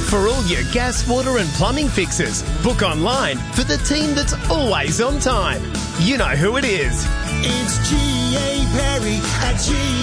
For all your gas, water and plumbing fixes, book online for the team that's always on time. You know who it is. It's G.A. Perry at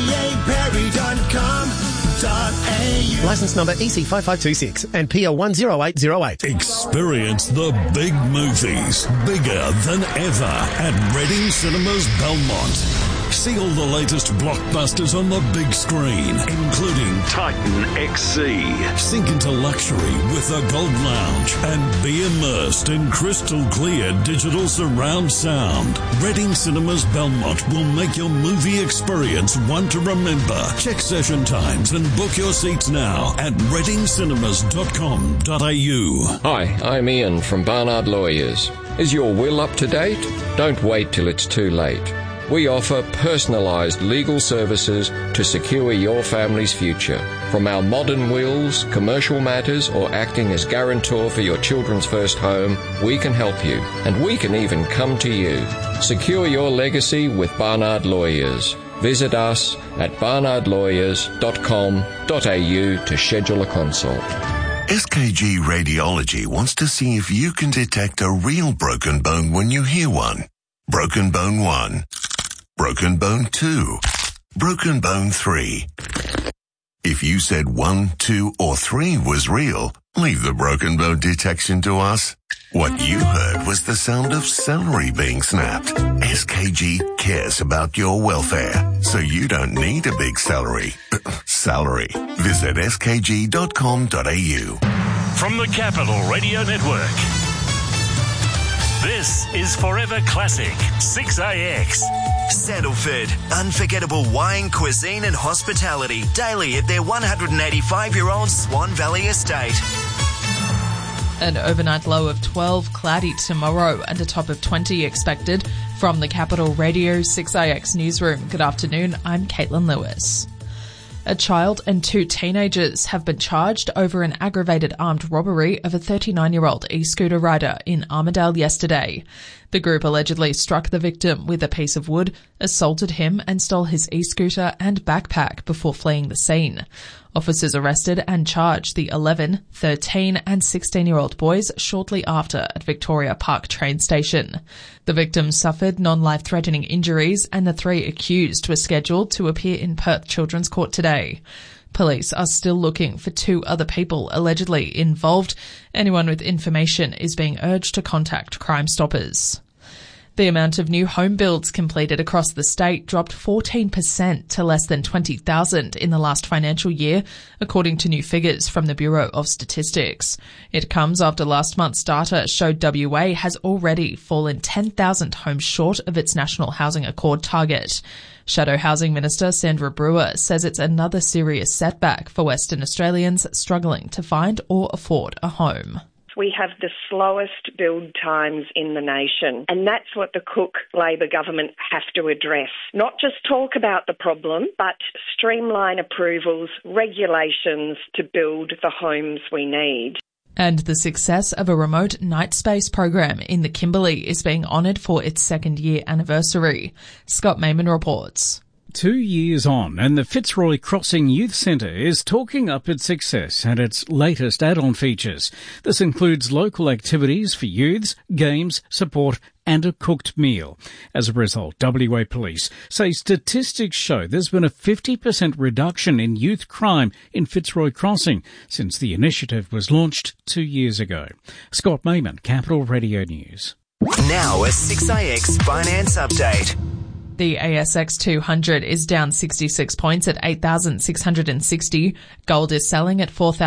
gaperry.com.au. Licence number EC5526 and PL 10808. Experience the big movies, bigger than ever, at Reading Cinemas Belmont. See all the latest blockbusters on the big screen, including Titan XC. Sink into luxury with the Gold Lounge and be immersed in crystal clear digital surround sound. Reading Cinemas Belmont will make your movie experience one to remember. Check session times and book your seats now at readingcinemas.com.au. Hi, I'm Ian from Barnard Lawyers. Is your will up to date? Don't wait till it's too late. We offer personalised legal services to secure your family's future. From our modern wills, commercial matters, or acting as guarantor for your children's first home, we can help you. And we can even come to you. Secure your legacy with Barnard Lawyers. Visit us at barnardlawyers.com.au to schedule a consult. SKG Radiology wants to see if you can detect a real broken bone when you hear one. Broken bone 1. Broken bone 2. Broken bone 3. If you said 1, 2, or 3 was real, leave the broken bone detection to us. What you heard was the sound of celery being snapped. SKG cares about your welfare, so you don't need a big salary. Visit skg.com.au. From the Capital Radio Network, this is Forever Classic 6AX. Sandalford, unforgettable wine, cuisine and hospitality daily at their 185-year-old Swan Valley estate. An overnight low of 12, cloudy tomorrow and a top of 20 expected. From the Capital Radio 6AX newsroom, good afternoon, I'm Caitlin Lewis. A child and 2 teenagers have been charged over an aggravated armed robbery of a 39-year-old e-scooter rider in Armidale yesterday. The group allegedly struck the victim with a piece of wood, assaulted him and stole his e-scooter and backpack before fleeing the scene. Officers arrested and charged the 11, 13 and 16-year-old boys shortly after at Victoria Park train station. The victims suffered non-life-threatening injuries and the 3 accused were scheduled to appear in Perth Children's Court today. Police are still looking for 2 other people allegedly involved. Anyone with information is being urged to contact Crime Stoppers. The amount of new home builds completed across the state dropped 14% to less than 20,000 in the last financial year, according to new figures from the Bureau of Statistics. It comes after last month's data showed WA has already fallen 10,000 homes short of its National Housing Accord target. Shadow Housing Minister Sandra Brewer says it's another serious setback for Western Australians struggling to find or afford a home. We have the slowest build times in the nation, and that's what the Cook Labor government have to address. Not just talk about the problem, but streamline approvals, regulations to build the homes we need. And the success of a remote night space program in the Kimberley is being honoured for its 2nd year anniversary. Scott Mayman reports. 2 years on, and the Fitzroy Crossing Youth Centre is talking up its success and its latest add-on features. This includes local activities for youths, games, support and a cooked meal. As a result, WA Police say statistics show there's been a 50% reduction in youth crime in Fitzroy Crossing since the initiative was launched 2 years ago. Scott Mayman, Capital Radio News. Now a 6AX Finance Update. The ASX 200 is down 66 points at 8,660. Gold is selling at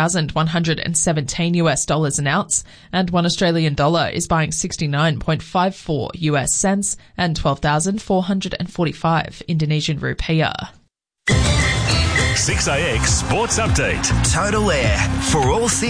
$4,117 an ounce, and 1 Australian dollar is buying 69.54 US cents and 12,445 Indonesian rupiah. 6AX Sports Update. Total Air for all things